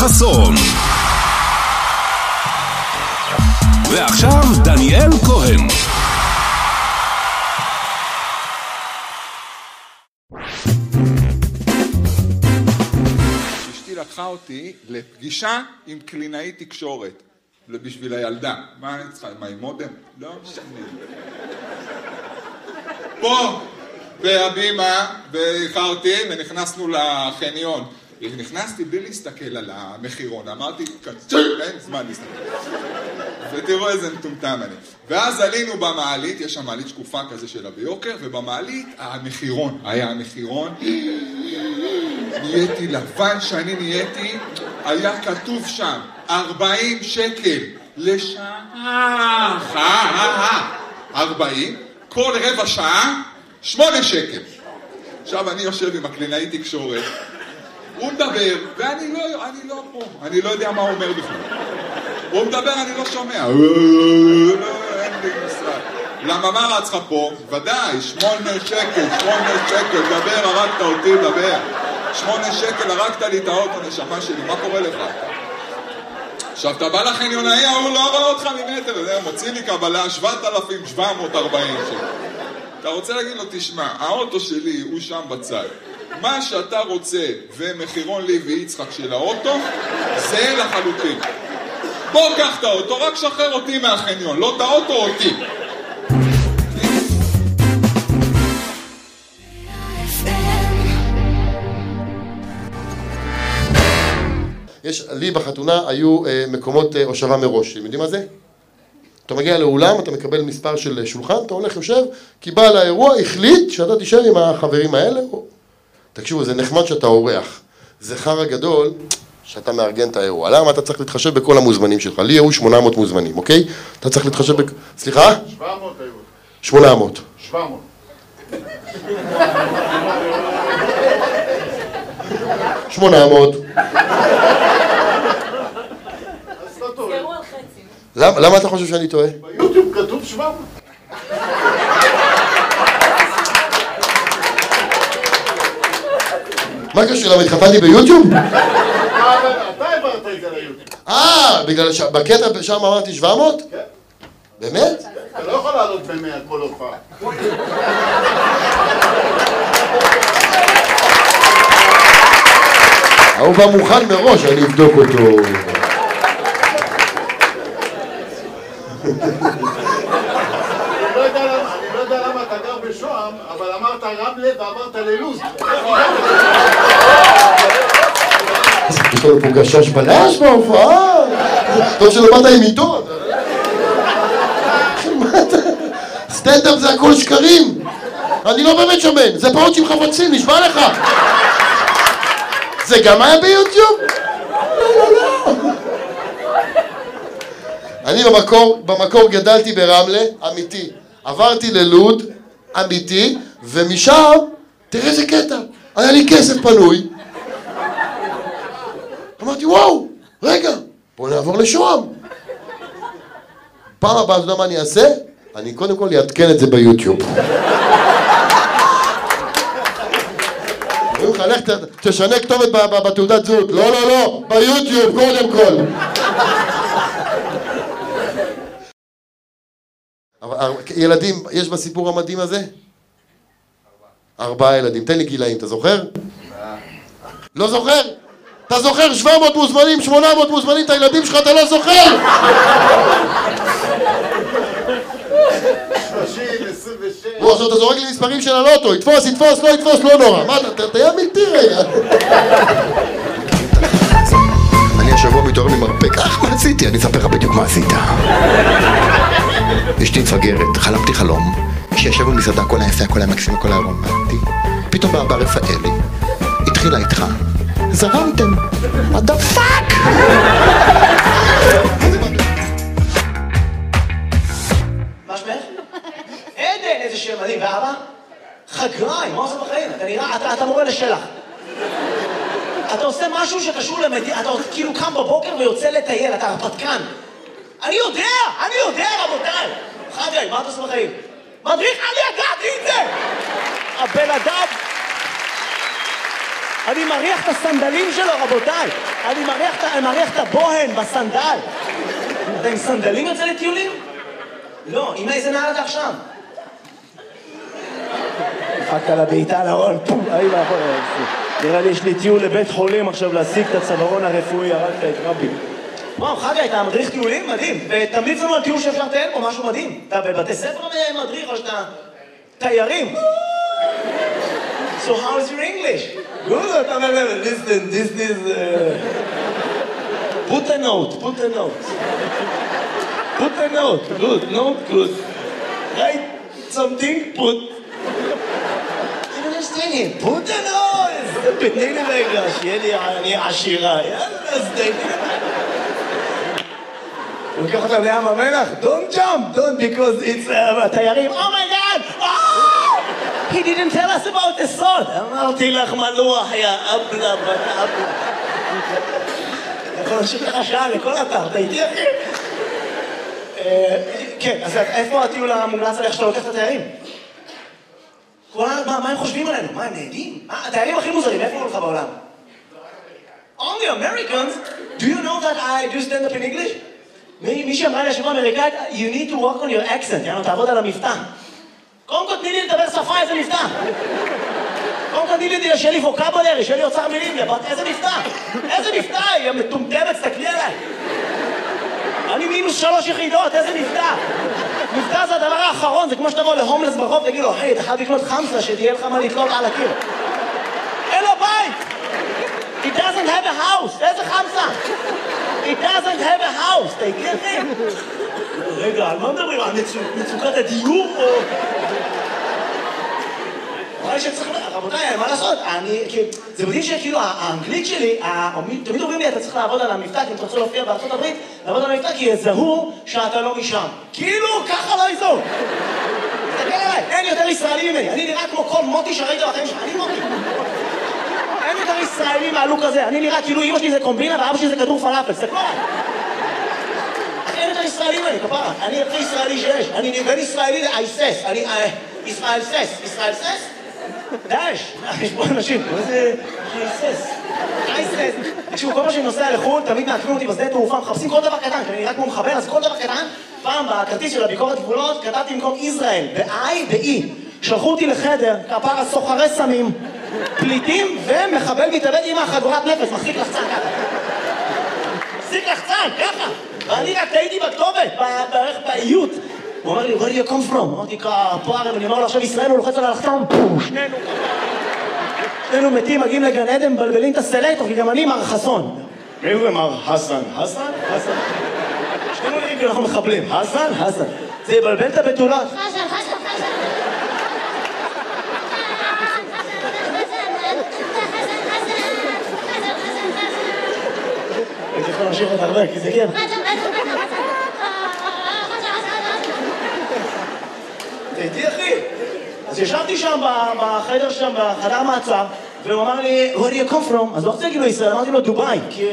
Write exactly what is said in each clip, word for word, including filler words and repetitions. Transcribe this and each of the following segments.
חסון. ועכשיו דניאל כהן. אשתי לקחה אותי לפגישה עם קלינאית תקשורת. בשביל הילדה. מה אני צריכה? מה, עם מודם? לא משנה. פה, בהבימה, ואיחרתי, ונכנסנו לחניון. נכנסתי בלי להסתכל על המחירון. אמרתי, אין זמן להסתכל. ותראו איזה מטומטם אני. ואז עלינו במעלית, יש שם מעלית שקופה כזה שלה ביוקר, ובמעלית המחירון. היה המחירון. נהייתי לבן שאני נהייתי, היה כתוב שם. ארבעים שקל לשעה, ארבעים, כל רבע שעה, שמונה שקל. עכשיו אני יושב עם הקלינאי תקשורת, הוא מדבר, ואני לא, אני לא פה, אני לא יודע מה הוא אומר בכלל. הוא מדבר, אני לא שומע. אין לי משרד. למה מה רץ לך פה? ודאי, שמונה שקל, שמונה שקל, דבר, הרגת אותי, דבר. שמונה שקל, הרגת לי את האוטו, נשמה שלי, מה קורה לך? עכשיו, אתה בא לחניונאי, הוא לא רואה אותך ממטר, מוציא לי קבלה שבעת אלפים שבע מאות וארבעים שקל. אתה רוצה להגיד לו, תשמע, האוטו שלי הוא שם בצד. מה שאתה רוצה ומחירון לי ויצחק של האוטו, זה לחלוטין. בוא קח את האוטו, רק שחרר אותי מהחניון, לא את האוטו אותי. יש, לי בחתונה היו אה, מקומות אה, הושבה מראש, אתם יודעים מה זה? אתה מגיע לאולם, אתה מקבל מספר של שולחן, אתה הולך יושב, כי בעל האירוע החליט שאתה תישאר עם החברים האלה. או... תקשיבו, זה נחמד שאתה אורח. זה חרא גדול שאתה מארגן את האירוע. למה? אתה צריך להתחשב בכל המוזמנים שלך. לי היו שמונה מאות מוזמנים, אוקיי? אתה צריך להתחשב בק... סליחה? שבע מאות היו. שמונה מאות. שבע מאות. שמונה מאות. למה, למה אתה חושב שאני טועה? ביוטיוב כתוב שבע מאות. מה קשור? למה התחתנתי ביוטיוב? אתה העברת את זה ליוטיוב. אה, בגלל שבקטע שם אמרתי שבע מאות? כן. באמת? אתה לא יכול לעלות במאה כל הופעה. הוא בא מוכן מראש, אני אבדוק אותו. אני לא יודע למה אתה גר בשוהם, אבל אמרת רמלה ואמרת ללוז. יש לנו פה גשש בלש בהופעה. טוב שלא באת עם עיתון. סטנדאפ זה הכל שקרים. אני לא באמת שמן, זה פעות עם חפצים, נשמע לך. זה גם היה ביוטיוב? לא, לא, לא. אני במקור, במקור גדלתי ברמלה, אמיתי. עברתי ללוד, אמיתי, ומשם, תראה איזה קטע, היה לי כסף פנוי. אמרתי, וואו, רגע, בוא נעבור לשוהם. פעם הבאה, אתה יודע מה אני אעשה? אני קודם כל אעדכן את זה ביוטיוב. אומרים לך, לך תשנה כתובת בתעודת זהות. לא, לא, לא, ביוטיוב, קודם כל. ילדים, יש בסיפור המדהים הזה? ארבעה ילדים. תן לי גילאים, אתה זוכר? לא זוכר? אתה זוכר שבע מאות מוזמנים, שמונה מאות מוזמנים, את הילדים שלך אתה לא זוכר? שלושים, עשרים ושש. בוא, עכשיו אתה זורק לי מספרים של הלוטו, יתפוס, יתפוס, לא יתפוס, לא נורא. מה, אתה יאמין רגע. אני השבוע מתעורר ממרפק. אך, מה עשיתי? אני אספר לך בדיוק מה עשית. אשתי מפגרת, חלמתי חלום, שישב במסעדה, הכל היה יפה, הכל היה מקסים, הכל היה רומנטי. פתאום בא רפאלי, התחילה איתך. זרמתם. What the fuck? מה שמך? עדן, איזה שם מדהים. ואבא? חגריים, מה עושה בחיים? אתה נראה, אתה, אתה מורה לשלח. אתה עושה משהו שקשור למדינה, אתה כאילו קם בבוקר ויוצא לטייל, אתה הרפתקן. אני יודע, אני יודע, רבותיי. חגי, מה אתה עושה בחיים? מדריך, אני ידעתי את זה! הבן אדם... אני מריח את הסנדלים שלו, רבותיי. אני מריח, אני מריח את הבוהן בסנדל. אתה עם סנדלים יוצא לטיולים? לא, עם איזה נעל אתה עכשיו? דפקת לה בעיטה לארון, פום, אי ואחור. נראה לי יש לי טיול לבית חולים עכשיו להשיג את הצווארון הרפואי, הרגת את רבי. וואו, חגי, אתה מדריך טיולים? מדהים. ותמליץ לנו על טיול שאפשר לטייל פה, משהו מדהים. אתה בבתי ספר מדריך או שאתה תיירים? So how is your English? Good, אתה אומר להם, listen, this is... put a note, put a note. Put a note, good, note, good. Write something, put... I don't understand him. put a note! תתני לי רגע, שיהיה לי אני עשירה. יאללה, אז תתני לי. הוא לוקח אותם לים המלח, don't jump, don't, because it's... תיירים, oh my god! Oh! He didn't tell us about the salt. אמרתי לך מלוח, יא אבלה, בת אבלה. אתה יכול להמשיך לך שעה לכל אתר, אתה איתי אחי? כן, אז איפה הטיול המומלץ עליך שאתה לוקח את התיירים? מה הם חושבים עלינו? מה הם נהדים? התיירים הכי מוזרים, איפה הוא לך בעולם? Only Americans? Do you know that I do stand up in English? מי שאמרה לי השבוע אמריקאית, you need to work on your accent, יאנו, תעבוד על המבטא. קודם כל תני לי לדבר שפה, איזה מבטא. קודם כל תני לי שיהיה לי ווקאבולרי, שיהיה לי אוצר מילים, איזה מבטא. איזה מבטא, היא מטומטמת, תסתכלי עליי. אני מינוס שלוש יחידות, איזה מבטא. מבטא זה הדבר האחרון, זה כמו שתבוא להומלס ברחוב, תגיד לו, היי, אתה חייב לקנות חמסה, שתהיה לך מה לתלות על הקיר. אין לו בית! He doesn't have a house, איזה חמסה? He doesn't have a house, אתה הגיע אחי? רגע, על מה מדברים? על מצוקת הדיור או... רבותיי, מה לעשות? זה מדהים שכאילו האנגלית שלי, תמיד אומרים לי, אתה צריך לעבוד על המבטא, כי אם אתה רוצה להופיע בארצות הברית, לעבוד על המבטא, כי יזהו שאתה לא משם. כאילו, ככה לא יזהו. תסתכל עליי, אין יותר ישראלי ממני. אני נראה כמו כל מוטי שראית בחיים שלך, אני מוטי. אין יותר ישראלי מהלוק הזה. אני נראה כאילו אמא שלי זה קומבינה ואבא שלי זה כדור פלאפל. תסתכלו עליי. אין יותר ישראלי ממני, כפרה. אני הכי ישראלי שיש. אני בין ישראלי לאייסס. אני ישראל סס. ישראל סס? דאש, יש פה אנשים, מה זה אייסס? אייסס. תקשיבו, כל מה שאני נוסע לחו"ל, תמיד מעקמים אותי בשדה תעופה, מחפשים כל דבר קטן, כי אני נראה כמו מחבר, אז כל דבר קטן, פעם בכרטיס של הביקורת גבולות, כתבתי במקום ישראל, ב-I ב-E. שלחו אותי לחדר, כפרה סוחרי סמים, פליטים ומחבל מתאבד עם החגורת נפש, מחזיק לחצן ככה. מחזיק לחצן, ככה. ואני רק טעיתי בכתובת, בערך באיות. הוא אומר לי, where do you come from? אמרתי, פה ערב, אני אומר לו, עכשיו ישראל הוא לוחץ על הלחתום, שנינו שנינו מתים, מגיעים לגן עדן, מבלבלים את הסלקטור, כי גם אני מר חסון. מי זה מר חסן? חסן? חסן? שנינו נראים כי אנחנו מחבלים. חסן? חסן. זה יבלבל את הבתולות. חסן, חסן, חסן. אני יכול להמשיך את הרבה, כי זה כן. תהייתי אחי. אז ישבתי שם בחדר שם, בחדר מעצר, והוא אמר לי, where do you come from? אז לא רוצה להגיד לו ישראל, אמרתי לו דובאי, כי...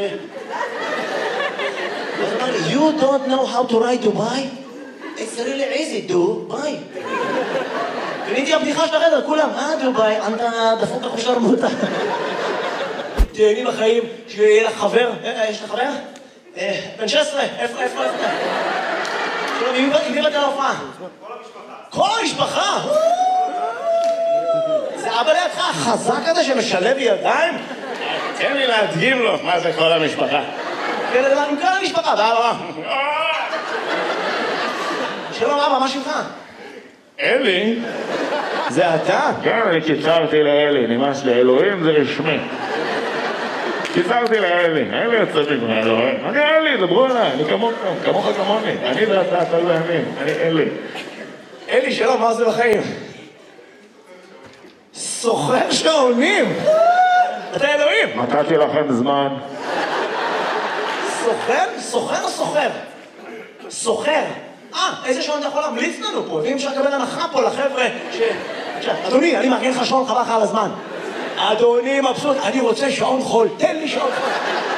אז הוא אמר לי, you don't know how to write Dubai? It's really easy, דובאי. קניתי הבדיחה של החדר, כולם, אה דובאי, אתה דפוק לך שרמוטה. תהייני בחיים, שיהיה לך חבר, יש לך חבר? בן שש עשרה, איפה, איפה, איפה? שלום, עם מי באת להופעה? כל המשפחה! זה אבא לידך החזק הזה שמשלב ידיים? תן לי להדגים לו מה זה כל המשפחה. כן, לדבר עם כל המשפחה, ואבא. שלום אבא, מה שמך? אלי? זה אתה? כן, אני קיצרתי לאלי, נמאס לאלוהים זה רשמי. קיצרתי לאלי, אלי יוצא מגמר אלוהים. אני אלי, דברו עליי, אני כמוך כמוני. אני ואתה, אתה לא ימין, אני אלי. אלי, שלום, מה זה בחיים? סוחר שעונים! אתה אלוהים! נתתי לכם זמן. סוחר? סוחר או סוחר? סוחר. אה, איזה שעון אתה יכול להמליץ לנו פה? ואם אפשר לקבל הנחה פה לחבר'ה ש... אדוני, אני מארגן לך שעון חבל לך על הזמן. אדוני מבסוט, אני רוצה שעון חול, תן לי שעון חול.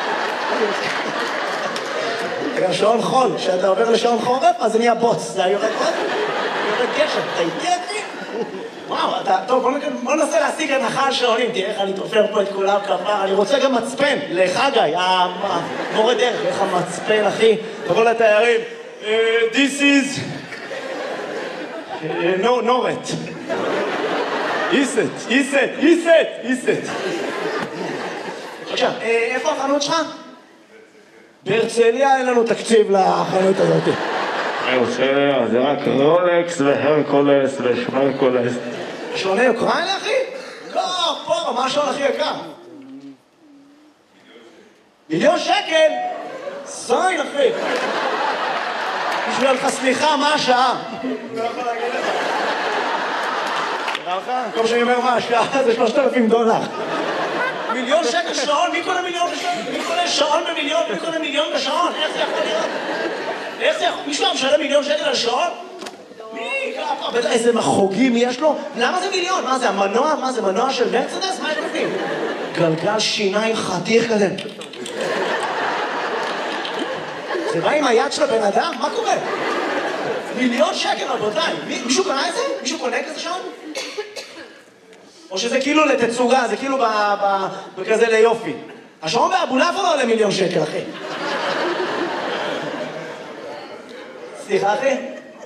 גם שעון חול, כשאתה עובר לשעון חורף, אז זה נהיה בוץ, זה יורד עוד. יורד גשם, אתה איתי אחי? וואו, אתה, טוב, בוא ננסה להשיג הנחה על שעונים, תראה איך אני תופר פה את כולם כפר, אני רוצה גם מצפן, לחגי, המורה דרך, איך המצפן, אחי, תבוא לתיירים, this is, no, נורת. איסט, איסט, איסט, איסט. עכשיו, איפה החנות שלך? בהרצליה אין לנו תקציב לחנות הזאת. בהרצליה זה רק רולקס והרקולס ושמרקולס. שעוני אוקראינה, אחי? לא, פה, מה השעון הכי יקר? מיליון שקל? זין, אחי. בשביל לך סליחה, מה השעה? לא יכול להגיד לך. נראה לך? כל שאני אומר מה השעה זה שלושת אלפים דולר. מיליון שקל שעון? מי קונה מיליון בשעון? מי קונה שעון במיליון? מי קונה מיליון בשעון? איך זה יכול להיות? איך זה יכול? מישהו משלם מיליון שקל על שעון? מי? בטח איזה מחוגים יש לו? למה זה מיליון? מה זה, המנוע? מה זה, מנוע של מרצדס? מה יש בפנים? גלגל שיניים חתיך כזה. זה בא עם היד של הבן אדם? מה קורה? מיליון שקל, רבותיי. מישהו קנה את זה? מישהו קונה כזה שעון? או שזה כאילו לתצוגה, זה כאילו בכזה ליופי. השעון באבולעפיה לא עולה מיליון שקל, אחי. סליחה, אחי?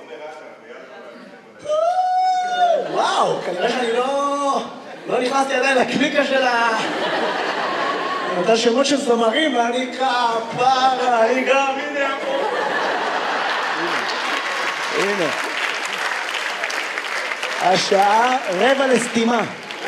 וואו, כנראה שאני לא... לא נכנסתי עדיין לקליקה של ה... אותה שמות של זמרים, ואני כפרה, אני גם, הנה פה. הנה. השעה רבע לסתימה.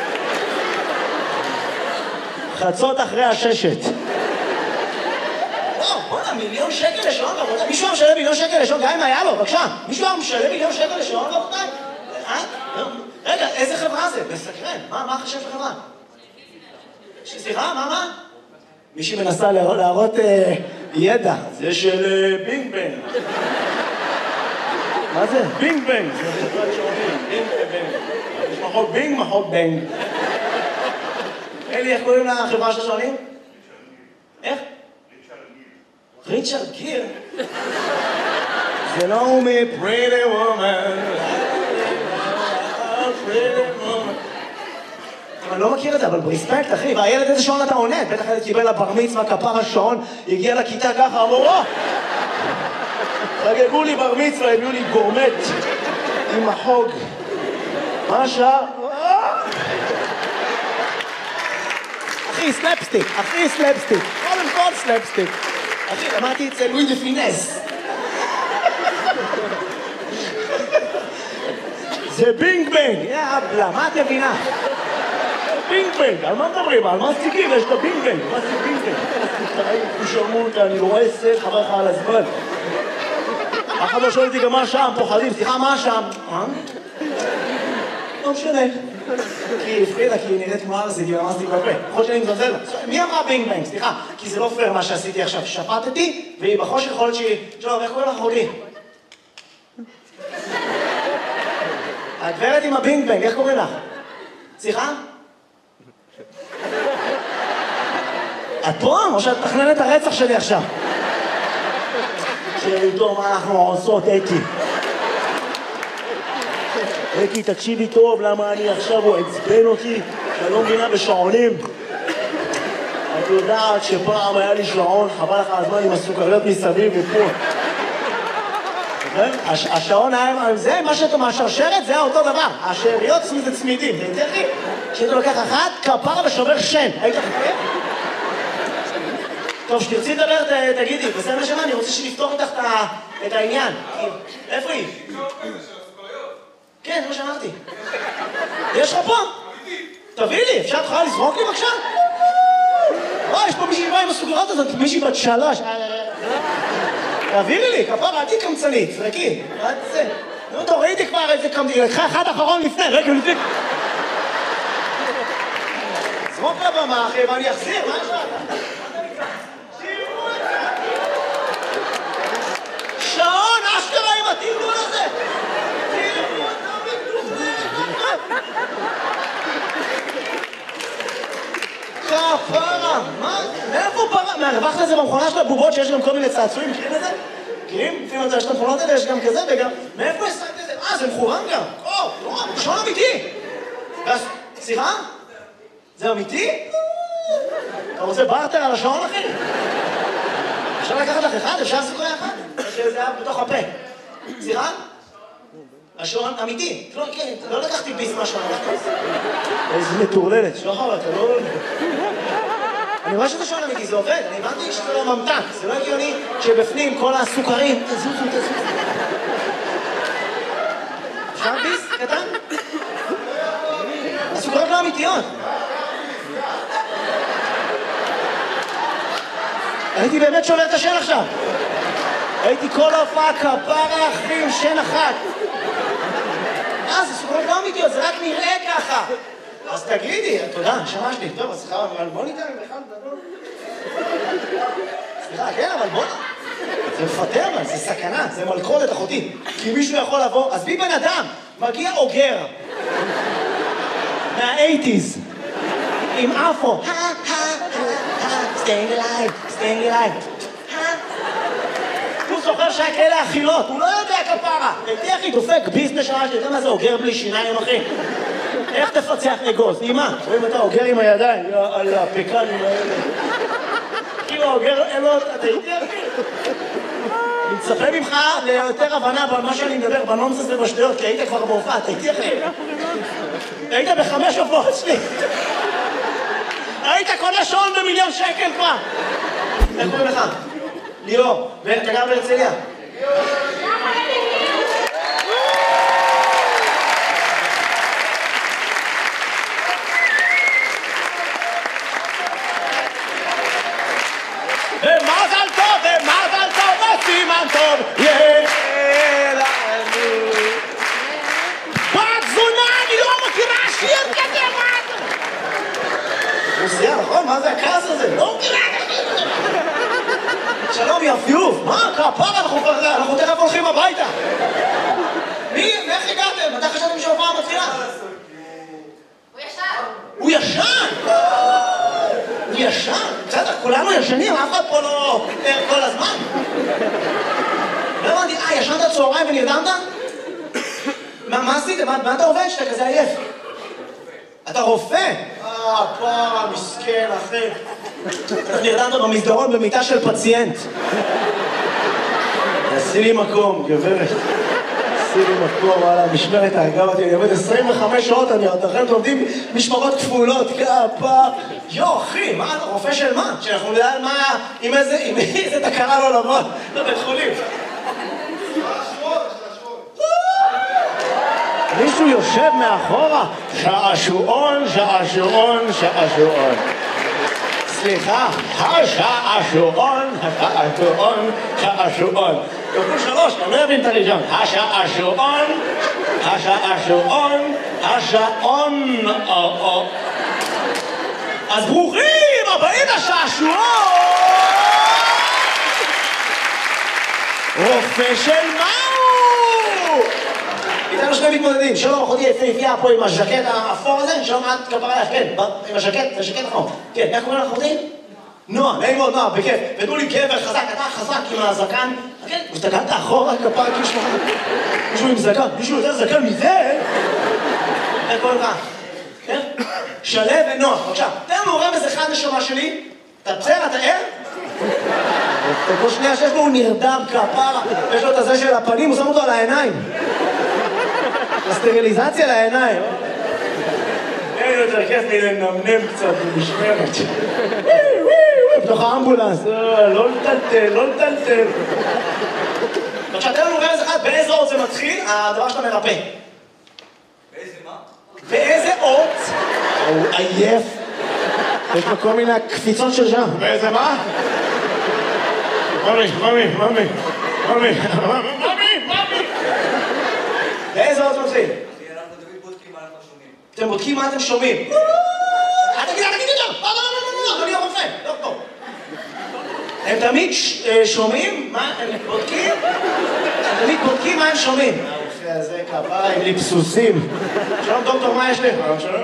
חצות אחרי הששת. וואו, בוא'נה, מיליון שקל לשעון, רבותיי. מישהו משלם מיליון שקל לשעון, גם אם היה לו, בבקשה. מישהו משלם מיליון שקל לשעון, רבותיי? אה? רגע, איזה חברה זה? מסקרן. מה, מה חשב חברה? סליחה, מה, מה? מישהי מנסה להראות ידע. זה של בינג בנג. מה זה? בינג בנג. זה חברת שעונים. בינג בנג. יש מחוק בינג, מחוק בנג. אלי, איך קוראים לחברה של השעונים? איך? ריצ'רד גיר. זה לא מ-Pretty Woman. Pretty Woman. אני לא מכיר את זה, אבל בריספקט, אחי. והילד איזה שעון אתה עונה? בטח הילד קיבל לבר מצווה, כפר השעון, הגיע לכיתה ככה, אמרו, או! חגגו לי בר מצווה, הביאו לי גורמט עם החוג. מה השעה? אחי, סלפסטיק, אחי, סלפסטיק. קודם כל סלפסטיק. אחי, למדתי אצל לואי דה פינס. זה בינג בנג, יאבלה, מה את מבינה? בינג בנג, על מה מדברים? על מה סטיקים? יש את הבינג בנג, מה זה בינג בנג? הוא שרמוט, אני לא רואה סט, חבר לך על הזמן. החבר שואל אותי גם מה שם, פוחדים, סליחה, מה שם? אה? לא משנה. כי הפחידה, כי היא נראית כמו ארזית, היא רמזתי בפה. יכול שאני מזלזל לה. מי אמרה בינג בנג? סליחה, כי זה לא פייר מה שעשיתי עכשיו. שפטתי, והיא בחושך יכול להיות שהיא... טוב, איך קוראים לך אחותי? הגברת עם הבינג בנג, איך קוראים לך? סליחה? את פה? או שאת מתכננת הרצח שלי עכשיו? שאיתו מה אנחנו עושות, אתי. אתי, תקשיבי טוב, למה אני עכשיו, הוא עצבן אותי, שאני לא מבינה בשעונים. את יודעת שפעם היה לי שעון, חבל לך הזמן עם הסוכריות מסביב ופה. השעון היה, זה מה שאתה מהשרשרת, זה אותו דבר. השאריות זה צמידים, זה יותר לי. כשאתה לוקח אחת, כפרה ושובר שן. היית חפר? טוב, שתרצי לדבר, תגידי, בסדר נשמה, אני רוצה שנפתור איתך את העניין. איפה היא? כן, זה מה שאמרתי. יש לך פה? תביא לי, אפשר תוכל לזרוק לי בבקשה? וואי, יש פה מישהי באה עם הסוכריות הזאת, מישהי בת שלוש. תעבירי לי, כפרה, אל תקמצנית, זרקי. עד זה. נו, תורידי כבר איזה קמצנית, לקחה אחד אחרון לפני, רגע, לפני. זרוק לבמה, אחי, ואני אחזיר, מה יש לך? שעון, אשכרה עם התרגול הזה! תראו אותה מדוברת! כפרה! מה? מאיפה פרה? מהרווחת את זה במכונה של הבובות שיש גם כל מיני צעצועים, מכירים את זה? מכירים? לפעמים את זה, יש את המכונות האלה, יש גם כזה וגם... מאיפה השגת את זה? אה, זה מחורם גם! או, שעון אמיתי! סליחה? זה אמיתי? אתה רוצה בארטר על השעון, אחי? אפשר לקחת לך אחד? אפשר סוכריה אחד? זה היה בתוך הפה. סליחה? השעון אמיתי. לא לקחתי ביס מהשעון. איזה מטורללת. שחר, אתה לא... אני רואה שזה שעון אמיתי, זה עובד. אני הבנתי שזה לא ממתק. זה לא הגיוני שבפנים כל הסוכרים... תזוזו, תזוזו. אפשר ביס? קטן? הסוכריות לא אמיתיות. הייתי באמת שובר את השן עכשיו. הייתי כל ההופעה כפרה אחי עם שן אחת. אה, זה סוכריות לא אמיתיות, זה רק נראה ככה. אז תגידי, תודה, נשמה שלי. טוב, אז סליחה, אבל בוא ניתן עם אחד גדול. סליחה, כן, אבל בוא... זה מפטר, אבל זה סכנה, זה מלכודת אחותי. כי מישהו יכול לבוא, אז בי בן אדם, מגיע אוגר. מה-אייטיז. עם אפו. staying alive, staying alive. הוא זוכר שהיה כאלה אכילות, הוא לא יודע כפרה. הייתי אחי דופק ביזנס שעה שלי, אתה מה זה אוגר בלי שיניים אחי? איך תפצח אגוז? אמא, רואים אתה אוגר עם הידיים, על הפקנים האלה. כאילו אוגר, אלו, אתה איתי אחי? אני מצפה ממך ליותר הבנה במה שאני מדבר, בנונסס ובשטויות, כי היית כבר בהופעה, אתה איתי אחי? היית בחמש הופעות שלי. היית קונה שעון במיליון שקל כבר. איך קוראים לך? ליאור. ואתה גר בהרצליה? ומזל טוב, ומזל טוב, וסימן טוב, יהיה לנו. בת זונה, אני לא מכירה שיר כזה, מה אתה? מוסייה, נכון? מה זה הכעס הזה? לא מכירה כזה. שלום, יפיוף. מה? כפרה, אנחנו תכף הולכים הביתה. מי? איך הגעתם? מתי חשבתם שההופעה מתחילה? הוא ישן. הוא ישן? הוא ישן? בסדר, כולנו ישנים, אף אחד פה לא ער כל הזמן. לא הבנתי, אה, ישנת צהריים ונרדמת? מה עשית? מה אתה עובד שאתה כזה עייף? אתה רופא? אה, פרה, מסכן, אחי. נרדמת במסדרון במיטה של פציינט. עשי לי מקום, גברת. עשי לי מקום, וואלה, משמרת ההגב אותי. אני עובד עשרים וחמש שעות, אני עוד לכם לומדים משמרות כפולות, כפה. יו, אחי, מה, רופא של מה? שאנחנו נדע מה, עם איזה, עם איזה תקרה לא לבוא לבית חולים. מישהו יושב מאחורה, שעשועון, שעשועון, שעשועון. סליחה, השעשועון, השעשועון, שעשועון. תוכלו שלוש, אני לא אבין את הראשון. השעשועון, השעשועון, השעון. אז ברוכים הבאים לשעשועון! רופא של מהו? איתנו שני מתמודדים, שלום אחותי יפהפייה פה עם הז'קט האפור הזה, שלום את כפרה לך, כן, עם הז'קט, זה ז'קט אחור. כן, איך קוראים לך אחותי? נועה, נעים מאוד נועה, בכיף. ותנו לי גבר חזק, אתה חזק עם הזקן. כן, ושתגעת אחורה כפרה כאילו מישהו עם זקן, מישהו יותר זקן מזה? איך קוראים לך? כן? שלב ונועה, בבקשה. תן לנו רמז אחד נשמה שלי. אתה בסדר, אתה ער? כל שנייה שיש לו הוא נרדם כפרה, יש לו את הזה של הפנים, הוא שם אותו על העיניים. הסטריליזציה לעיניים. אין יותר כיף מלנמנם קצת במשמרת. בתוך האמבולנס, לא לטלטל, לא לטלטל. עכשיו, תן לנו רמז אחד, באיזה אות זה מתחיל, הדבר שאתה מרפא. באיזה מה? באיזה אות? הוא עייף. יש לו כל מיני קפיצות של שם. באיזה מה? ממי, ממי, ממי, ממי, ממי, ממי. באיזה אות מתחיל? אנחנו תמיד בודקים מה אנחנו שומעים. אתם בודקים מה אתם שומעים? אל תגיד, אל תגיד יותר! לא, לא, לא, לא, אדוני הרופא, דוקטור. הם תמיד שומעים? מה הם בודקים? הם תמיד בודקים מה הם שומעים. הרופא הזה כפה עם ליפסוסים. שלום דוקטור, מה יש לך? שלום.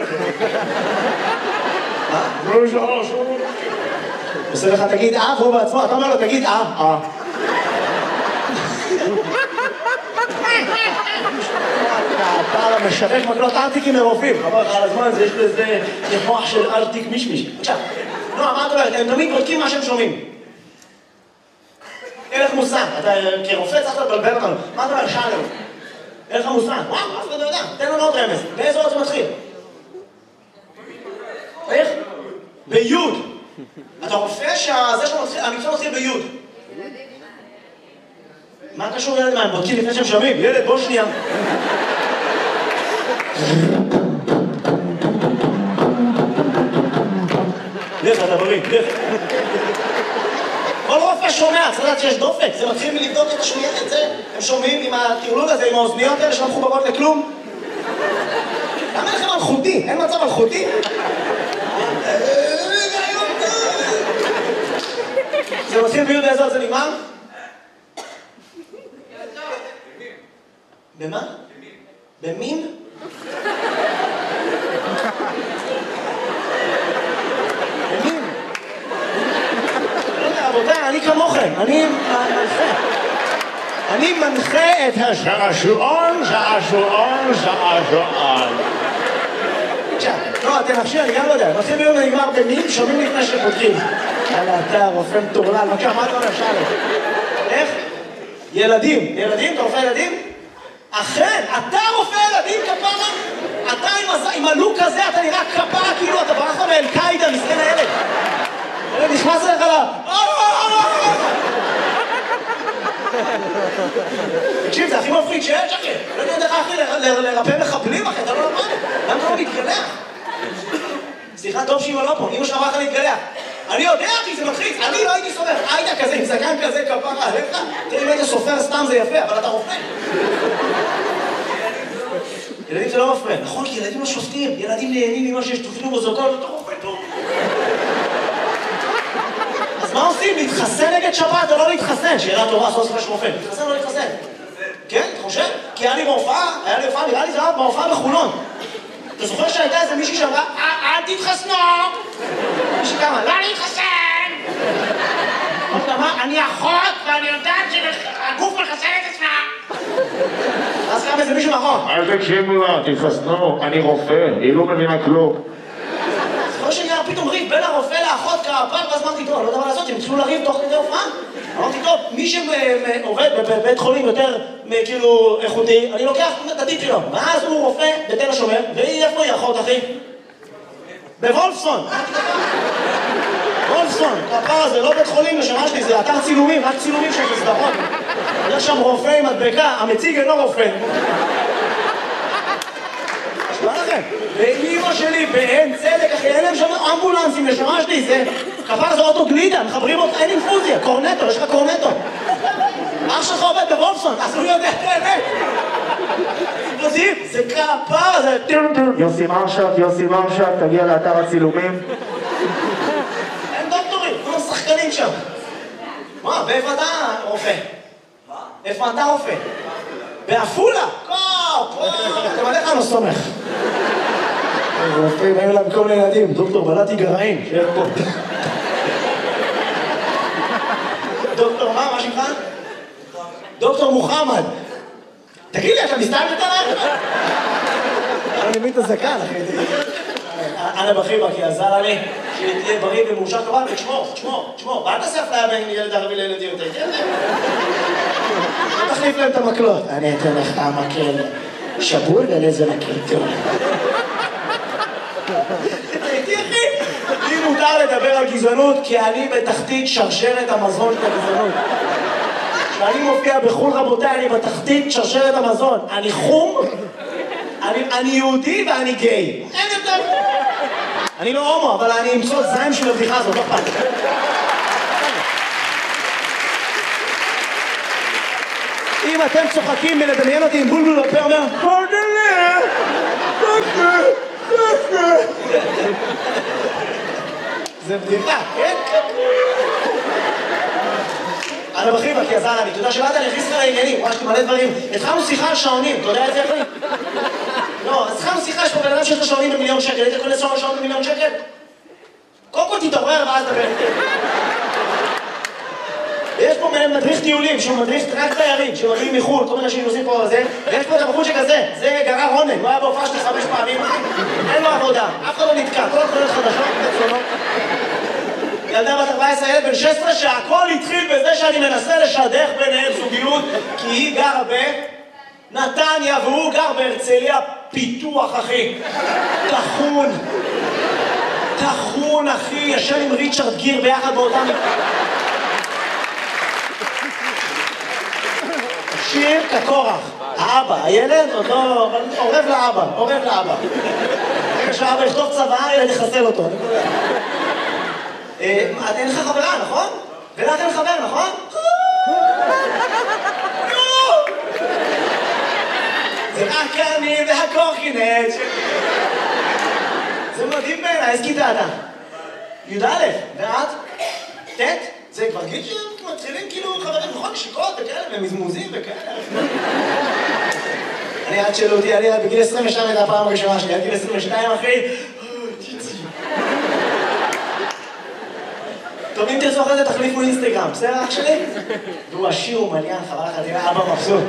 מה? שלום, שלום, שלום. עושה לך, תגיד אה, והוא בעצמו, אתה אומר לו, תגיד אה, אה. אתה משווק מקלות ארטיקים מרופאים, חבל לך על הזמן, יש לזה מוח של ארטיק מישמיש. עכשיו, נועה, מה את אומרת? הם תמיד בודקים מה שהם שומעים. אין לך מושג, אתה כרופא צריך לבלבל אותנו. מה אתה אומר? שאלנו. אין לך מושג. וואו, אף אחד לא יודע. תן לנו עוד רמז. באיזה עוד זה מתחיל? איך? ביוד. אתה רופא שהמקצוע מתחיל ביוד. מה קשור ילד מה? הם בודקים לפני שהם שומעים. ילד, בוא שנייה. לך, אתה בריא, לך. כל רופא שומע, צריך לדעת שיש דופק. זה מתחיל מלבדוק את השמיעה, את זה. הם שומעים עם הטרלול הזה, עם האוזניות האלה שלא מחוברות לכלום. למה לכם אלחוטי? אין מצב אלחוטי? זה מתחיל ביוד באיזה עוד זה נגמר? במה? במין? במין? רבותיי, אני כמוכם, אני מנחה. אני מנחה את השעשועון, שעשועון, שעשועון. עכשיו, לא, אתם עכשיו, אני גם לא יודע. מתחיל ביום ונגמר במין, שומעים לפני שפותחים. יאללה, אתה רופא מטורלל, בבקשה, מה אתה אומר, שאלה? איך? ילדים. ילדים? אתה רופא ילדים? אכן, אתה רופא ילדים כפרה? אתה עם הלוק הזה, אתה נראה כפרה, כאילו אתה ברחת מאל-קאידה, מסכן הילד. ילד נכנס אליך לה... תקשיב, זה הכי מפחיד שיש, אחי. לא יודע איך אחי לרפא מחבלים, אחי, אתה לא למד. למה אתה לא להתגלח? סליחה, טוב שאמא לא פה, אמא שאמרה לך להתגלח. אני יודע, אחי, זה מלחיץ. אני לא הייתי סופר. היית כזה, עם זקן כזה, כפרה עליך. תראי, אם היית סופר סתם זה יפה, אבל אתה רופא. ילדים זה לא מפריע. נכון, כי ילדים לא שופטים. ילדים נהנים ממה שיש תופנו בזוגות, אתה רופא טוב. אז מה עושים? להתחסן נגד שבת או לא להתחסן? שאלה טובה, סוף סוף יש רופא. להתחסן או לא להתחסן? כן, אתה חושב? כי היה לי בהופעה, היה לי הופעה, נראה לי זה היה בהופעה בחולון. אתה זוכר שהייתה איזה מישהי שאמרה, אל תתחסנו! מישהי כמה, לא להתחסן! עוד אמרה, אני אחות ואני יודעת שהגוף מחסן את עצמה! אז קם איזה מישהו נכון. אל תקשיבו לה, תתחסנו, אני רופא, היא לא מבינה כלום. זוכר שנראה פתאום ריב בין הרופא לאחות כפר, ואז אמרתי, טוב, אני לא יודע מה לעשות, הם התחילו לריב תוך כדי הופעה. אמרתי, טוב, מי שעובד בבית חולים יותר כאילו איכותי, אני לוקח את הטיפ שלו. ואז הוא רופא בתל השומר, והיא איפה היא אחות, אחי? בוולפסון. וולפסון, כפר הזה, לא בית חולים לשמה שלי, זה אתר צילומים, רק צילומים של סדרות. יש שם רופא עם מדבקה, המציג אינו רופא. מה לכם? ואימא שלי באין צדק, אחי, אין להם שם אמבולנסים לשמה שלי, זה כפר זה אוטו גלידה, מחברים אותך, אין אינפוזיה, קורנטו, יש לך קורנטו. אח שלך עובד בוולפסון, אז הוא יודע את האמת. זה כפר, זה... יוסי מרשת, יוסי מרשת, תגיע לאתר הצילומים. אין דוקטורים, כולם שחקנים שם. מה, באיפה אתה רופא? מה? איפה אתה רופא? בעפולה! קו! אתה מלא לך לא סומך. רופאים, היו להם כל מיני ילדים, דוקטור בלעתי גרעין, שיהיה פה. דוקטור מה? מה שמך? דוקטור מוחמד. תגיד לי, אתה מסתלבט עליי? אני מבין את הזקן, אחי. אנא בחיבה, כי עזר לי שתהיה בריא ומאושר כבל, ותשמור, תשמור, תשמור. ואל תעשה אפליה בין ילד ערבי לילד יהודי, תהיה זה? לא תחליף להם את המקלות. אני אתן לך המקל שבור ולזה מקל טוב. הייתי אחי. לי מותר לדבר על גזענות, כי אני בתחתית שרשרת המזון של הגזענות. כשאני מופיע בחול רבותיי, אני בתחתית שרשרת המזון. אני חום, אני יהודי ואני גיי. אין יותר. אני לא הומו, אבל אני אמצוא זין של הבדיחה הזאת, לא פעם. אם אתם צוחקים מלדמיין אותי עם בולבול בפה, אומר, פרדלה, דקה, דקה. זה בדיחה, כן? אנא בחיבה, כי עזר לי, אתה יודע שבאת, אני אכניס לך לעניינים, ממש מלא דברים. התחלנו שיחה על שעונים, אתה יודע את זה, אחי? לא, אז התחלנו שיחה, יש פה בן אדם שיש לו שעונים במיליון שקל, היית קונה שעון במיליון שקל? קודם כל תתעורר ואז דבר. ויש פה מדריך טיולים, שהוא מדריך רק תיירים, שמגיעים מחו"ל, כל מיני אנשים נוסעים פה וזה, ויש פה את הבחור שכזה, זה גרר רונן, הוא היה בהופעה שלי חמש פעמים, אין לו עבודה, אף אחד לא נתקע, כל התחולות חדשות, מצונות. ילדה בת ארבע עשרה, ילד בן שש עשרה, שהכל התחיל בזה שאני מנסה לשדך ביניהם זוגיות, כי היא גרה בנתניה והוא גר בהרצליה פיתוח, אחי. תחון. תחון, אחי, ישן עם ריצ'רד גיר ביחד באותם... שיר כקורח. האבא, הילד עוד לא... עורב לאבא, עורב לאבא. רגע שהאבא יכתוב צבא, הילד יחסל אותו. אין לך חברה, נכון? ולך אין חבר, נכון? זה רק אני והקורקינט. זה מדהים בעיניי, איזה כיתה אתה? י"א, ואת? ט'? זה כבר גיל שמתחילים כאילו חברים, נכון? שיקות וכאלה, ומזמוזים וכאלה. אני עד שלא אותי, אני בגיל עשרים ושתיים הייתה הפעם הראשונה שלי, עד גיל עשרים ושתיים אחי. טוב, אם תרצו אחרי זה תחליפו אינסטגרם, בסדר אח שלי? והוא עשיר, הוא מליין, חבל לך, תראה, אבא מבסוט.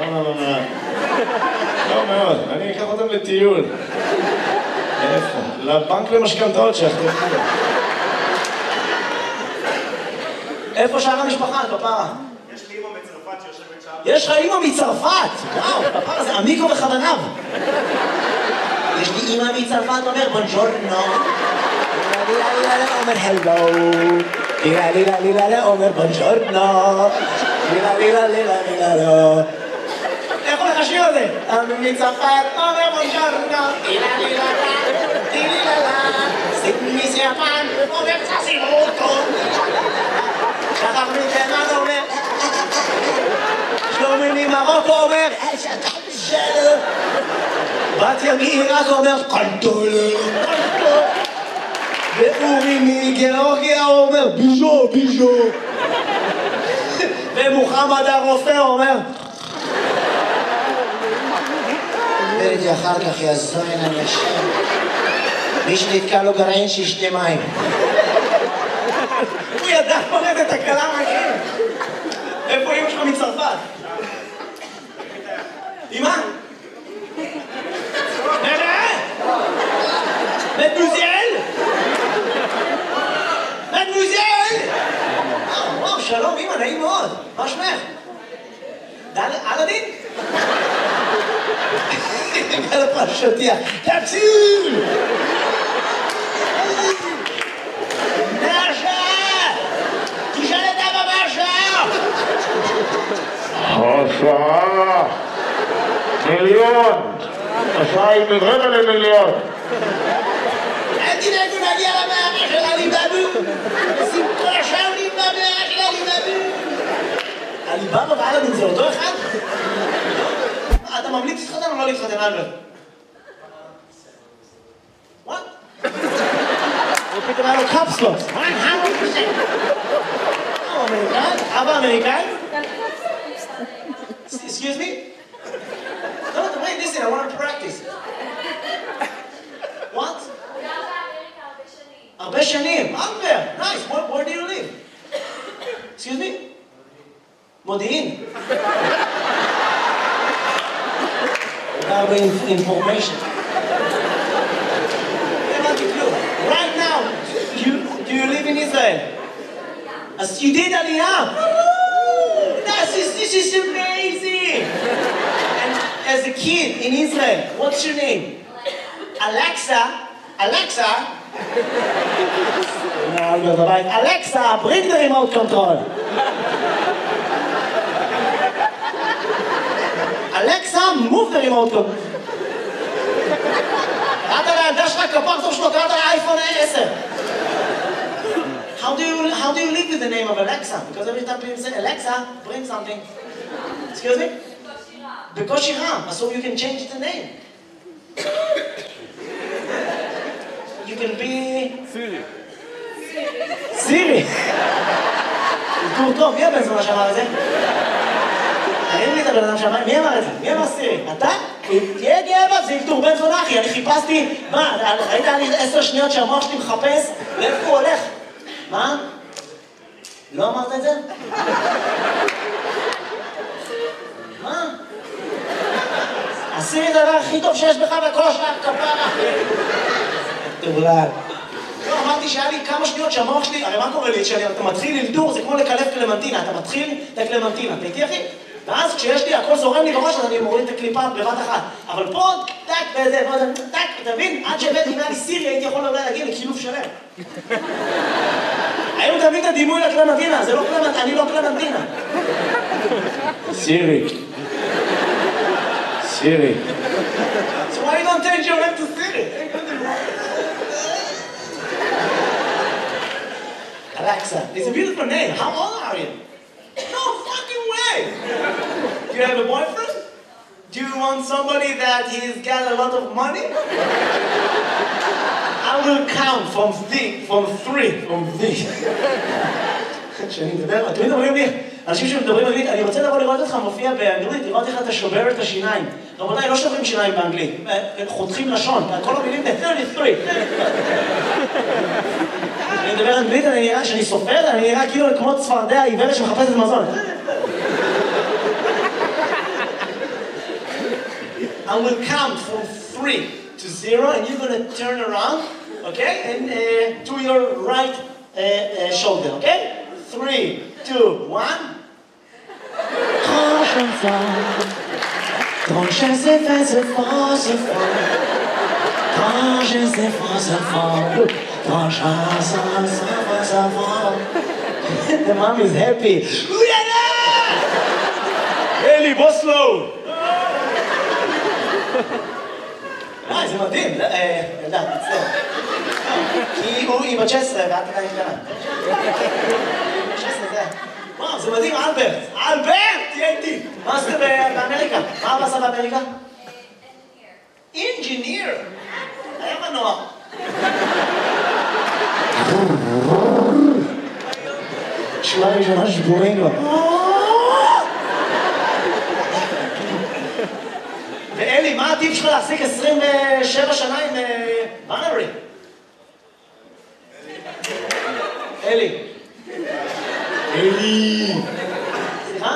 לא מאוד, אני אקח אותם לטיול. איפה? לבנק למשכנתאות שיחתכו. איפה שאר המשפחה, כפרה? יש לי אמא מצרפת שיושבת שם. יש לך אמא מצרפת! וואו, כפרה זה עמיקו בכווניו. יש לי אמא מצרפת, אומר בונג'ורנו. אומר הלו. לילה לילה לילה אומר בונג'ורנו. לילה לילה לילה לילה. איך הולך השיר הזה? מצרפת אומר בונג'ורנו. לילה לילה לילה. סימיס יפן אומר צסימוטו. שחר מתימן אומר שלומי ממרוקו אומר בת ימי עיראק אומר קנטולה ואורי מגיאורגיה אומר ביז'ו ביז'ו ומוחמד הרופא אומר וראיתי אחר כך יזוין אני אשם מי שנתקע לו גרעין שישתה מים הוא ידע פורט את הקלה מהכיר. איפה אמא שלך מצרפת? אמא? נראה? מדמוזל? מדמוזל? וואו, שלום אמא, נעים מאוד. מה שמך? אלאדין? על הפרשותיה. תפסיל! השעה מיליון, השעה היא מרבע למיליון. אל תדאגו נגיע למאה של עליבאבו, שים כל השעה במאה של עליבאבו. עליבאבו ואלאדין זה אותו אחד? אתה ממליץ להתחתן או לא להתחתן אלברט? וואט? הוא פתאום היה לו קפסלוס. אמריקאי? אבא אמריקאי? Excuse me? No, no, wait, listen, I want to practice. What? הרבה שנים. הרבה. Nice. Where, where do you live? Excuse me? מודיעין. הרבה information. Right now, you, do you live in Israel? As you did Aliyah. This is, this is amazing! And as a kid in Israel, what's your name? Alexa. Alexa. Alexa, bring the remote control. Alexa, move the remote control. קראת לילדה שלך כפרצוף שלו, קראת לאייפון עשר. How do you how do you live with the name of Alexa? Because every time people say Alexa, bring something. Excuse me? בקושי רם. So you can change the name. You can be Siri. Siri. טור טוב, מי הבן זונה שאמר את זה? תראי לי את הבן אדם שאמר, מי אמר את זה? מי אמר סירי? אתה? תהיה גאה זה טור בן זונה אחי, אני חיפשתי, מה, ראית לי עשר שניות שהמוח שלי מחפש? לאיפה הוא הולך? מה? לא אמרת את זה? מה? עשי את הדבר הכי טוב שיש בך בכל השאר כפרה. תאולל. לא, אמרתי שהיה לי כמה שניות שהמוח שלי, הרי מה קורה לי? כשאתה מתחיל ללדור, זה כמו לקלף קלמנטינה, אתה מתחיל את הקלמנטינה, אתה איתי אחי? ואז כשיש לי, הכל זורם לי בראש, אז אני מוריד את הקליפה בבת אחת. אבל פה, טק, וזה, וזה, טק, אתה מבין? עד שהבאתי אם היה לי סירי, הייתי יכול אולי להגיע לקילוף שלם. היום תמיד את הדימוי לקלמנטינה, זה לא קלמנטינה, אני לא קלמנטינה. סירי. סירי. So why you don't change your name to Siri? Alexa, it's a beautiful name. How old are you? No fucking way! Do you have a boyfriend? Do you want somebody that he's got a lot of money? I will count from three, from three, from three. כשאני מדבר, תמיד אומרים לי, אנשים שמדברים אנגלית, אני רוצה לבוא לראות אותך מופיע באנגלית, לראות איך אתה שובר את השיניים. רבותיי, לא שוברים שיניים באנגלית, חותכים לשון, כל המילים זה שלושים ושלוש. אני מדבר אנגלית, אני נראה, שאני סופר, אני נראה כאילו כמו צפרדע עיוורת שמחפשת מזון. I will count from three to zero, and you're gonna turn around, okay? And uh, to your right uh, uh, shoulder, okay? Three, two, one. Grand chanson, grand chanson, c'est fort, c'est fort. Grand chanson, c'est fort. Grand chanson, c'est fort. The mom is happy. אלי, בוס לואו! אה, זה מדהים. ילדה, תצטער. כי היא בת תשע עשרה ואת עדיין קטנה. תשע עשרה זה... וואו, זה מדהים, אלברט. אלברט! תהיה איתי. מה עשית באמריקה? מה אבא עשה באמריקה? אינג'יניר. היה מנוע. שורה ראשונה שבורים לו. ואלי, מה הטיפ שלך להחזיק עשרים ושבע שנה עם בנרי? אלי. אלי. סליחה?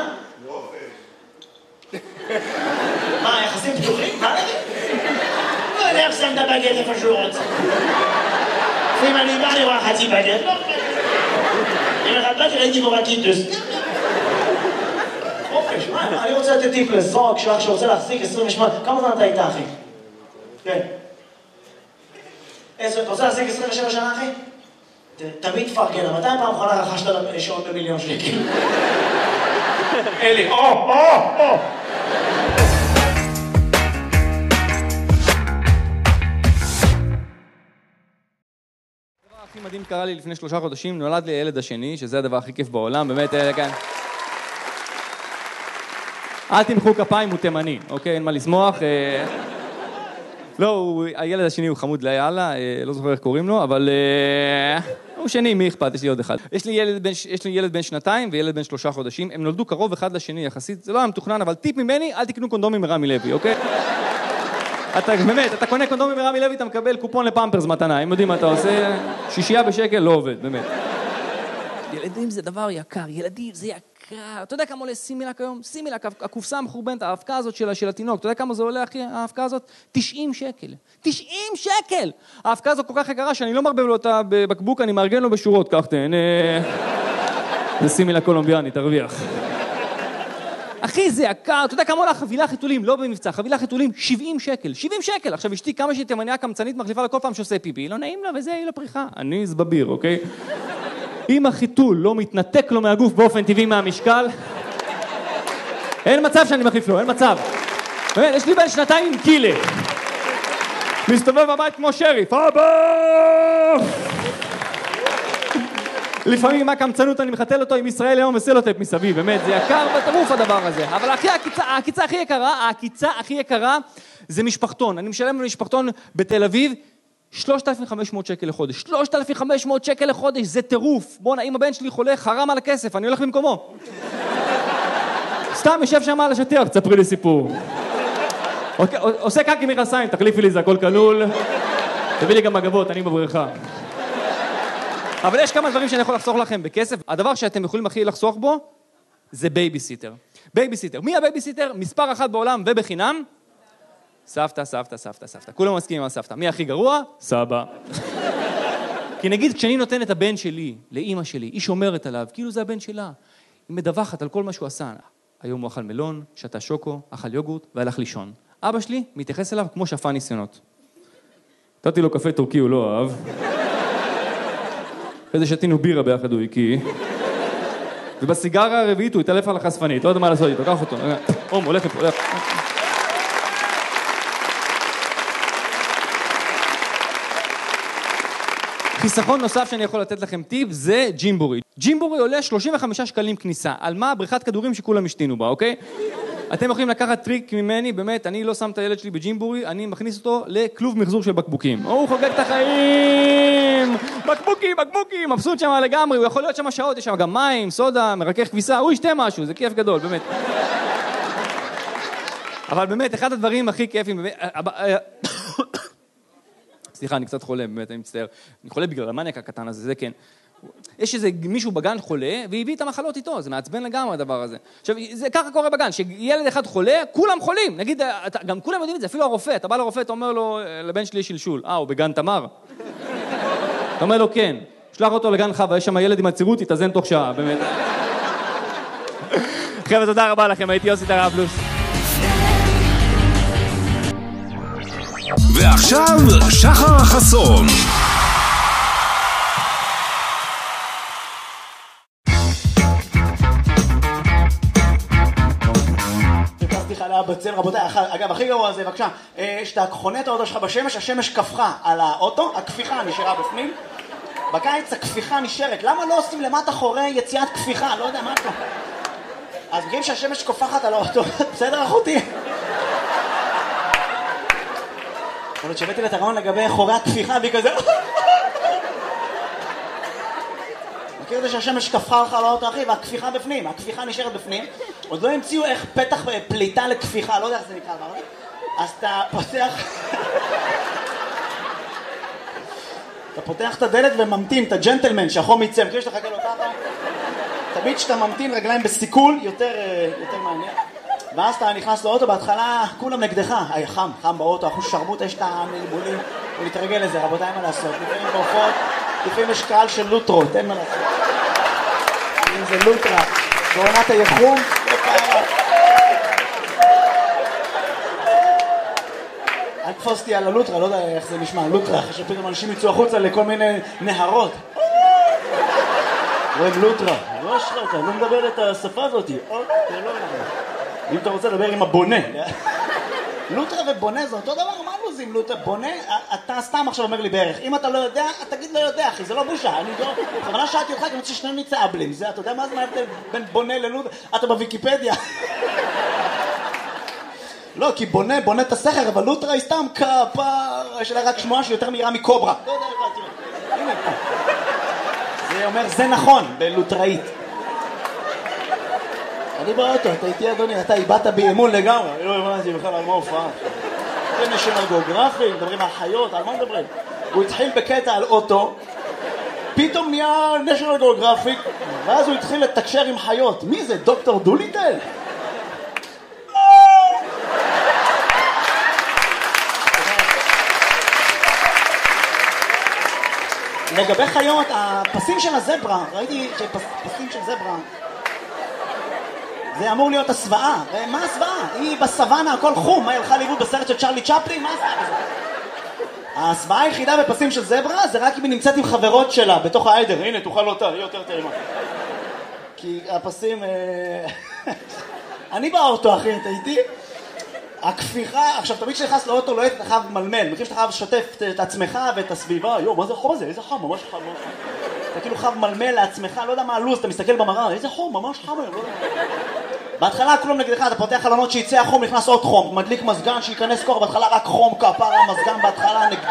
מה, יחסים פתוחים? בנרי? לא יודע איך שם את הבגט איפה שהוא רוצה. אם אני בא לראה חצי בגט, לא חצי. אם אחד באתי ראיתי בו בקיטוס. חופש, מה? אני רוצה לתת טיפ לזוג שלך שרוצה להחזיק עשרים ושמונה. כמה זמן אתה איתה, אחי? כן. אתה רוצה להחזיק עשרים ושבע שנה, אחי? תמיד תפרגן, מתי פעם אחרונה רכשת שעון במיליון שקל? אלי, או, או, או! הכי מדהים קרה לי לפני שלושה חודשים, נולד לי הילד השני, שזה הדבר הכי כיף בעולם, באמת, כאן. אל תמחאו כפיים, הוא תימני, אוקיי, אין מה לשמוח. לא, הילד השני הוא חמוד ליאללה, לא זוכר איך קוראים לו, אבל הוא שני, מי אכפת? יש לי עוד אחד. יש לי ילד בן, יש לי ילד בן שנתיים וילד בן שלושה חודשים, הם נולדו קרוב אחד לשני יחסית, זה לא היה מתוכנן, אבל טיפ ממני, אל תקנו קונדומים מרמי לוי, אוקיי? אתה באמת, אתה קונה קונדומים מרמי לוי, אתה מקבל קופון לפמפרס מתנה, הם יודעים מה אתה עושה, שישייה בשקל, לא עובד, באמת. ילדים זה דבר יקר, ילדים זה יקר. אתה יודע כמה עולה סימילק היום? סימילק, הקופסה המחורבנת, האבקה הזאת של, של התינוק, אתה יודע כמה זה עולה, אחי, האבקה הזאת? תשעים שקל. תשעים שקל! האבקה הזאת כל כך יקרה שאני לא מרבב לו אותה בבקבוק, אני מארגן לו בשורות, כך תהנה. זה סימילק קולומביאני, תרוויח. אחי, זה יקר, אתה יודע כמה עולה חבילה חיתולים, לא במבצע, חבילה חיתולים, שבעים שקל, שבעים שקל. עכשיו, אשתי כמה שהיא תימניה קמצנית מחליפה לכל פעם שעושה פיפי, לא נעים לה וזה, היא לא פריחה. אני זבביר, אוקיי? אם החיתול לא מתנתק לו מהגוף באופן טבעי מהמשקל, אין מצב שאני מחליף לו, אין מצב. באמת, יש לי בן שנתיים עם קילה. מסתובב בבית כמו שריף, אבא! לפעמים עם הקמצנות אני מחתל אותו עם ישראל היום וסלוטפ מסביב, באמת, זה יקר בטירוף הדבר הזה. אבל הכי, הקיצה, הקיצה הכי יקרה, הקיצה הכי יקרה זה משפחתון. אני משלם למשפחתון בתל אביב, שלושת אלפים וחמש מאות שקל לחודש. שלושת אלפים וחמש מאות שקל לחודש, זה טירוף. בוא'נה, אם הבן שלי חולה, חרם על הכסף, אני הולך במקומו. סתם יושב שם על השטיח, תספרי לי סיפור. עושה קקי מכנסיים, תחליפי לי, זה הכל כלול. תביא לי גם מגבות, אני בבריכה. אבל יש כמה דברים שאני יכול לחסוך לכם בכסף. הדבר שאתם יכולים הכי לחסוך בו, זה בייביסיטר. בייביסיטר. מי הבייביסיטר? מספר אחת בעולם ובחינם? סבתא, סבתא, סבתא, סבתא. כולם מסכימים על סבתא. מי הכי גרוע? סבא. כי נגיד, כשאני נותן את הבן שלי לאמא שלי, היא שומרת עליו, כאילו זה הבן שלה. היא מדווחת על כל מה שהוא עשה. היום הוא אכל מלון, שתה שוקו, אכל יוגורט והלך לישון. אבא שלי מתייחס אליו כמו שפה ניסיונות. נתתי לו קפה טורקי, הוא לא אהב. אחרי זה שתינו בירה ביחד, הוא הקיא. ובסיגרה הרביעית הוא התעלף על החשפנית. לא יודע מה לעשות איתו, קח אותו. אום, הולך לפה, הולך. חיסכון נוסף שאני יכול לתת לכם טיפ זה ג'ימבורי. ג'ימבורי עולה שלושים וחמישה שקלים כניסה. על מה? בריכת כדורים שכולם השתינו בה, אוקיי? אתם יכולים לקחת טריק ממני, באמת, אני לא שם את הילד שלי בג'ימבורי, אני מכניס אותו לכלוב מחזור של בקבוקים. הוא חוגג את החיים! בקבוקים, בקבוקים, מבסוט שם לגמרי, הוא יכול להיות שם שעות, יש שם גם מים, סודה, מרכך כביסה, הוא ישתה משהו, זה כיף גדול, באמת. אבל באמת, אחד הדברים הכי כיפים, באמת... סליחה, אני קצת חולה, באמת, אני מצטער. אני חולה בגלל המניאק הקטן הזה, זה כן. יש איזה מישהו בגן חולה, והביא את המחלות איתו, זה מעצבן לגמרי הדבר הזה. עכשיו, זה ככה קורה בגן, שילד אחד חולה, כולם חולים. נגיד, גם כולם יודעים את זה, אפילו הרופא, אתה בא לרופא, אתה אומר לו, לבן שלי שלשול, אה, הוא בגן תמר? אתה אומר לו, כן. שלח אותו לגן חווה, יש שם ילד עם עצירות, יתאזן תוך שעה, באמת. חבר'ה, תודה רבה לכם, הייתי יוסי טראבלוס. ועכשיו, שחר חסון. בצל, רבותיי, אגב, הכי גרוע זה, בבקשה, שאתה חונה את האוטו שלך בשמש, השמש כפכה על האוטו, הכפיכה נשארה בפנים. בקיץ הכפיכה נשארת. למה לא עושים למטה חורי יציאת כפיכה? לא יודע, מה אתה? אז בגלל שהשמש כופחת על האוטו, בסדר אחותי? יכול להיות שהבאתי לתרעון לגבי חורי הכפיכה בי כזה. מכיר את זה שהשמש כפכה לך על האוטו, אחי, והכפיכה בפנים, הכפיכה נשארת בפנים. עוד לא המציאו איך פתח פליטה לכפיכה, לא יודע איך זה נקרא, אבל... אז אתה פותח... אתה פותח את הדלת וממתין, את הג'נטלמן שהחום יצא, מכיר שאתה חכה לו ככה? תמיד שאתה ממתין רגליים בסיכול, יותר, יותר מעניין. ואז אתה נכנס לאוטו, בהתחלה כולם נגדך. היי, חם, חם באוטו, אחוז שרמוט, יש את המלבולים, ולהתרגל לזה, רבותיי, אין מה לעשות. לפעמים בעופות, לפעמים יש קהל של לוטרות, אין מה לעשות. אם זה לוטרה, בעונת היחום, לא פעם. אל תפוסתי על הלוטרה, לא יודע איך זה נשמע, לוטרה, אחרי שפתאום אנשים יצאו החוצה לכל מיני נהרות. רואים לוטרה, לא שלך, אני לא מדבר את השפה הזאת. אם אתה רוצה לדבר עם הבונה. לוטרה ובונה זה אותו דבר, מה לוזים לוטרה? בונה, אתה סתם עכשיו אומר לי בערך. אם אתה לא יודע, תגיד לא יודע, אחי, זה לא בושה. אני לא... בכוונה שאלתי אותך, כי אני רוצה ששנינו נצא אבלים. אתה יודע מה זה ההבדל בין בונה ללוטרה? אתה בוויקיפדיה. לא, כי בונה, בונה את הסכר, אבל לוטרה היא סתם כפר, יש לה רק שמועה שהיא יותר מהירה מקוברה. לא יודע, תראה. הנה, פה. זה אומר, זה נכון, בלוטראית. אני באוטו, אתה איתי אדוני, אתה איבדת באמון לגמרי. לא הבנתי בכלל על מה הופעה. זה נשיונל גיאוגרפי, מדברים על חיות, על מה מדברים? הוא התחיל בקטע על אוטו, פתאום נהיה נשיונל גיאוגרפי, ואז הוא התחיל לתקשר עם חיות. מי זה, דוקטור דוליטל? לגבי חיות, הפסים של הזברה, ראיתי שפסים של זברה, זה אמור להיות הסוואה. מה הסוואה? היא בסוואנה, הכל חום. מה, היא הלכה לאיבוד בסרט של צ'רלי צ'פלין? מה הסוואה כזה? הסוואה היחידה בפסים של זברה זה רק אם היא נמצאת עם חברות שלה בתוך העדר. הנה, תאכל אותה, היא יותר טעימה. כי הפסים... אני באוטו, אחי, אתה איתי? הכפיכה, עכשיו תמיד כשנכנס לאוטו לא אתה חייב מלמל, מכיר שאתה חייב לשתף את עצמך ואת הסביבה, יו, מה זה החום הזה? איזה חם, ממש חם, ממש חם. אתה כאילו חייב מלמל לעצמך, לא יודע מה הלוז, אתה מסתכל במראה, איזה חום, ממש חם היום, לא יודע. בהתחלה כלום נגדך, אתה פותח חלונות שיצא החום, נכנס עוד חום, מדליק מזגן, שייכנס כוח, בהתחלה רק חום, כפרה, מזגן בהתחלה נגד...